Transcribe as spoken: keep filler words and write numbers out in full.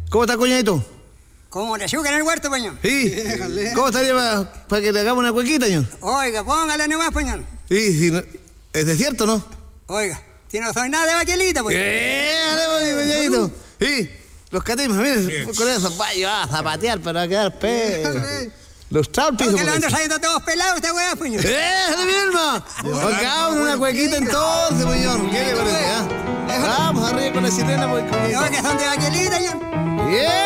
¿Cómo está, cuñadito? Como la yuca en el huerto, pañón. Sí. ¿Cómo estaría para pa que le hagamos una cuequita, señor? Oiga, póngale nomás, pañón. Sí, sí, no, es desierto, ¿no? Oiga, si no soy nada de baquelita, pues. ¡Eh! ¡Dale, cuñadito! Sí, los catimas, miren, con eso, vaya a zapatear, pero va a quedar pelo. Los trampis. Porque lo ando saliendo todos pelados esta weá, pañón. ¡Eh! ¡Dale, mi alma! Hagamos una cuequita entonces, señor. ¿Qué le parece, ah? Vamos arriba con la sirena, pues, No, que son de baquelita, pañón. ¡Bien!